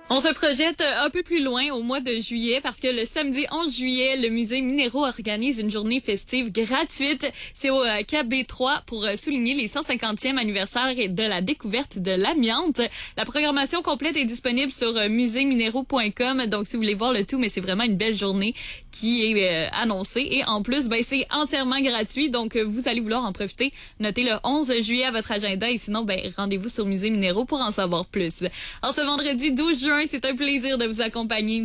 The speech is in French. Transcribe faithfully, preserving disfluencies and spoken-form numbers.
On se projette un peu plus loin au mois de juillet parce que le samedi onze juillet, le musée Minéraux organise une journée festive gratuite. C'est au K B trois pour souligner les cent cinquantième anniversaire de la découverte de l'amiante. La programmation complète est disponible sur musée minéraux point com. Donc, si vous voulez voir le tout, mais c'est vraiment une belle journée qui est euh, annoncée. Et en plus, ben c'est entièrement gratuit. Donc, vous allez vouloir en profiter. Notez le onze juillet à votre agenda et sinon, ben rendez-vous sur Musée Minéraux pour en savoir plus. En ce vendredi douze juin, c'est un plaisir de vous accompagner.